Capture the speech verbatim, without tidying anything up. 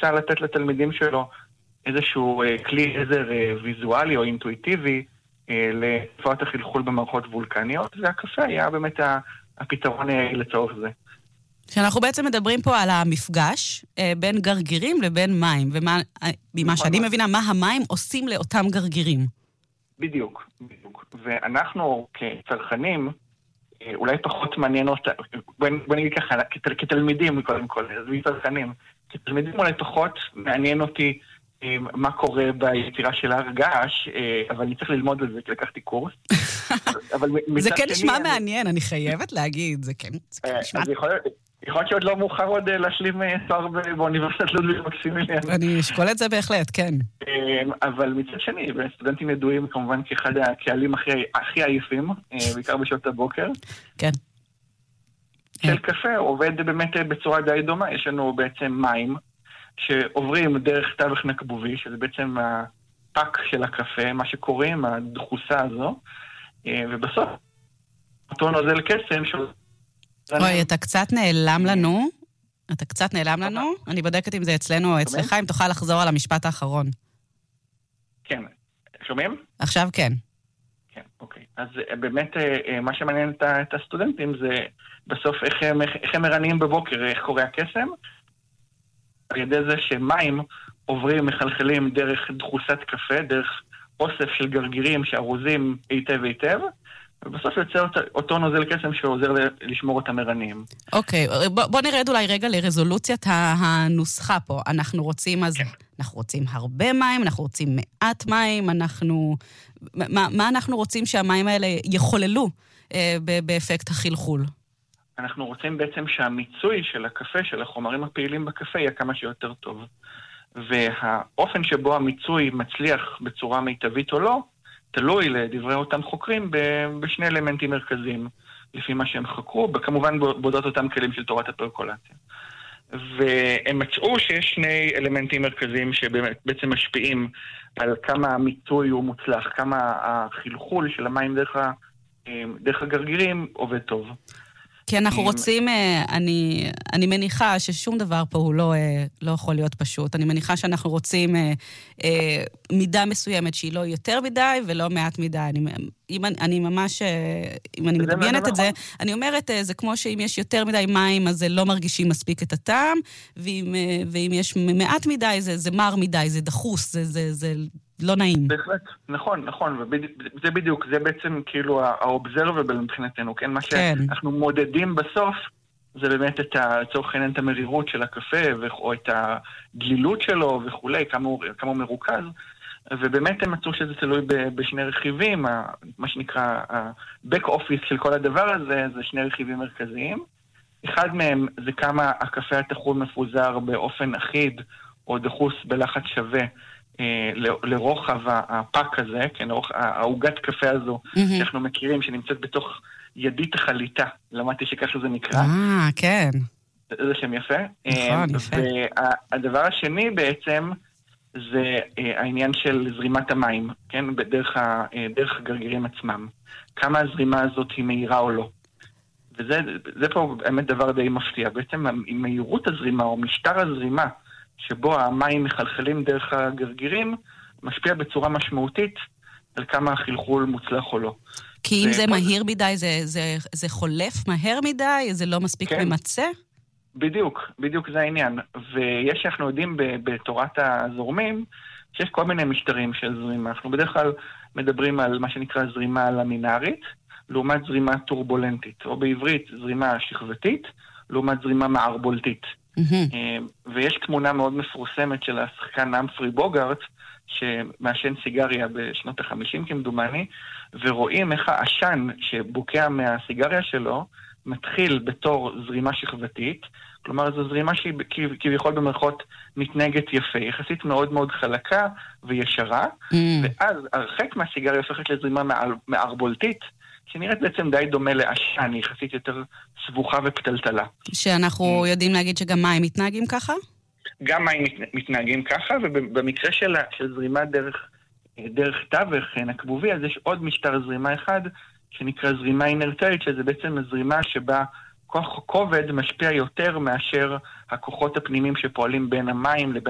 רצה לתת לתלמידים שלו איזשהו כלי עזר ויזואלי או אינטואיטיבי לתופעת החלחול במערכות וולקניות, והקפה היה באמת הפתרון לצורך זה. שאנחנו בעצם מדברים פה על המפגש בין גרגירים לבין מים, וממה שאני מבינה, מה המים עושים לאותם גרגירים. בדיוק, בדיוק. ואנחנו כצרכנים, אולי פחות מעניין אותה, בוא נגיד ככה, כתלמידים קודם כל, אז מצרכנים, כתלמידים אולי פחות מעניין אותי מה קורה ביצירה של הרגש, אבל אני צריך ללמוד על זה, כי לקחתי קורס. זה כן נשמע מעניין, אני חייבת להגיד, זה כן נשמע. יכול להיות שעוד לא מאוחר עוד להשלים תואר באוניברסיטת לודוויג מקסימיליה. אני אשקול את זה בהחלט, כן. אבל מצד שני, סטודנטים ידועים כמובן כאחד הקהלים הכי עייפים, בעיקר בשעות הבוקר. כן. של קפה עובד באמת בצורה די דומה. יש לנו בעצם מים שעוברים דרך תווך נקבובי, שזה בעצם הפק של הקפה, מה שקוראים, הדחוסה הזו, ובסוף אותו נוזל קסם שהוא... אוי, אתה קצת נעלם לנו. אתה קצת נעלם לנו. אני בודקת אם זה אצלנו או אצלך, אם תוכל לחזור על המשפט האחרון. כן. שומעים? עכשיו כן. כן, אוקיי. אז באמת, מה שמעניין את הסטודנטים זה בסוף איך הם, איך הם מרניים בבוקר, איך קורה הקסם. על ידי זה שמים עוברים, מחלחלים דרך דחוסת קפה, דרך אוסף של גרגירים שארוזים היטב היטב, ובסוף יוצא אותו נוזל קסם שעוזר לשמור אותם ערניים. אוקיי, בוא, בוא נרד אולי רגע לרזולוציית הנוסחה פה. אנחנו רוצים אז, כן. אנחנו רוצים הרבה מים, אנחנו רוצים מעט מים, אנחנו... מה, מה אנחנו רוצים שהמים האלה יחוללו אה, באפקט החלחול? אנחנו רוצים בעצם שהמיצוי של הקפה, של החומרים הפעילים בקפה, יהיה כמה שיותר טוב. והאופן שבו המיצוי מצליח בצורה מיטבית או לא, תלוי לדברי אותם חוקרים בשני אלמנטים מרכזיים, לפי מה שהם חקרו, וכמובן בודות אותם כלים של תורת הפרקולציה. והם מצאו שיש שני אלמנטים מרכזיים שבעצם משפיעים על כמה המיצוי הוא מוצלח, כמה החלחול של המים דרך, דרך הגרגירים עובד טוב. כי אנחנו רוצים, אני, אני מניחה ששום דבר פה הוא לא, לא יכול להיות פשוט. אני מניחה שאנחנו רוצים מידה מסוימת שהיא לא יותר מדי ולא מעט מדי. אני, אם אני, אני ממש, אם אני מדמיינת את זה, אני אומרת, זה כמו שאם יש יותר מדי מים, אז לא מרגישים מספיק את הטעם, ואם, ואם יש מעט מדי, זה, זה מר מדי, זה דחוס, זה, זה, זה לא נעים. בהחלט, נכון, נכון, וזה בדיוק, זה בעצם כאילו ה-observable מבחינתנו, כן? מה שאנחנו מודדים בסוף, זה באמת את הצורך העניין, את המרירות של הקפה, או את הגלילות שלו וכולי, כמה הוא, כמה הוא מרוכז, ובאמת הם מצאו שזה תלוי בשני רכיבים, מה שנקרא ה-back office של כל הדבר הזה, זה שני רכיבים מרכזיים. אחד מהם זה כמה הקפה התחול מפוזר באופן אחיד, או דחוס בלחץ שווה, לרוחב הפק הזה, כן, העוגת קפה הזו, שאנחנו מכירים, שנמצאת בתוך ידית החליטה. למדתי שככה זה נקרא. אה, כן. זה שם יפה. נכון, יפה. והדבר השני בעצם, זה העניין של זרימת המים, כן, בדרך דרך הגרגירים עצמם. כמה הזרימה הזאת היא מהירה או לא. וזה זה פה באמת דבר די מפתיע. בעצם מהירות הזרימה או משטר הזרימה, שבו המים מחלחלים דרך הגרגירים, משפיע בצורה משמעותית על כמה החלחול מוצלח או לא. כי אם זה מהיר מדי, זה, זה, זה חולף מהר מדי? זה לא מספיק כן. ממצא? בדיוק, בדיוק זה העניין. ויש שאנחנו יודעים בתורת הזורמים, שיש כל מיני משטרים של זרימה. אנחנו בדרך כלל מדברים על מה שנקרא זרימה למינארית, לעומת זרימה טורבולנטית, או בעברית זרימה שכבתית, לעומת זרימה מערבולתית. Mm-hmm. ויש תמונה מאוד מפורסמת של השחקן אמפרי בוגארט, שמעשן סיגריה בשנות החמישים כמדומני, ורואים איך העשן שבוקע מהסיגריה שלו, מתחיל בתור זרימה שכבתית, כלומר זו זרימה שהיא כביכול במרכאות מתנהגת יפה, יחסית מאוד מאוד חלקה וישרה, mm. ואז הרחק מהסיגריה הופכת לזרימה מערבולתית, שנראית בעצם די דומה לעשן, היא יחסית יותר סבוכה ופתלתלה. שאנחנו יודעים להגיד שגם מים מתנהגים ככה? גם מים מתנהגים ככה, ובמקרה של, של זרימה דרך, דרך תווך נקבובי, אז יש עוד משטר זרימה אחד, שנקרא זרימה אינרטלית, שזה בעצם זרימה שבה כוח כובד משפיע יותר מאשר הכוחות הפנימיים שפועלים בין המים לבין